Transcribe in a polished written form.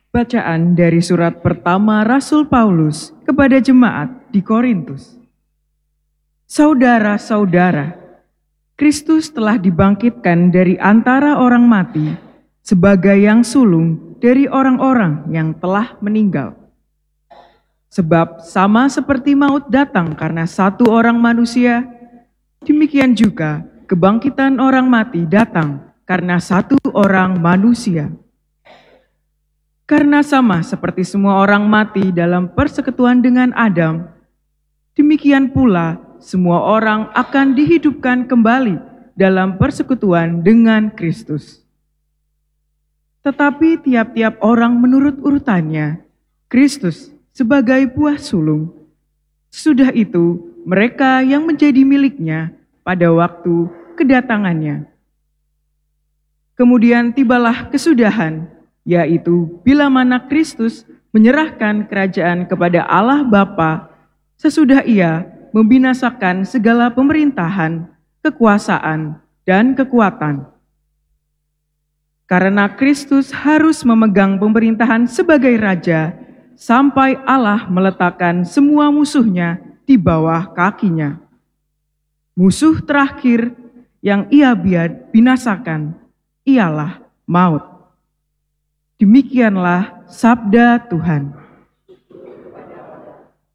Bacaan dari surat pertama Rasul Paulus kepada jemaat di Korintus. Saudara-saudara, Kristus telah dibangkitkan dari antara orang mati sebagai yang sulung dari orang-orang yang telah meninggal. Sebab sama seperti maut datang karena satu orang manusia, demikian juga kebangkitan orang mati datang karena satu orang manusia. Karena sama seperti semua orang mati dalam persekutuan dengan Adam, demikian pula semua orang akan dihidupkan kembali dalam persekutuan dengan Kristus. Tetapi tiap-tiap orang menurut urutannya, Kristus sebagai buah sulung. Sudah itu mereka yang menjadi miliknya pada waktu kedatangannya. Kemudian tibalah kesudahan, yaitu bila mana Kristus menyerahkan kerajaan kepada Allah Bapa, sesudah Ia membinasakan segala pemerintahan, kekuasaan, dan kekuatan. Karena Kristus harus memegang pemerintahan sebagai Raja, sampai Allah meletakkan semua musuhnya di bawah kakinya. Musuh terakhir yang Ia binasakan ialah maut. Demikianlah sabda Tuhan.